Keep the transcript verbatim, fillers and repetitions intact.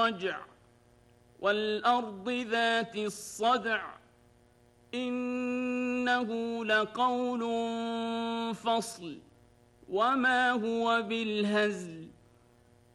الرجع والأرض ذات الصدع إنه لقول فصل وما هو بالهزل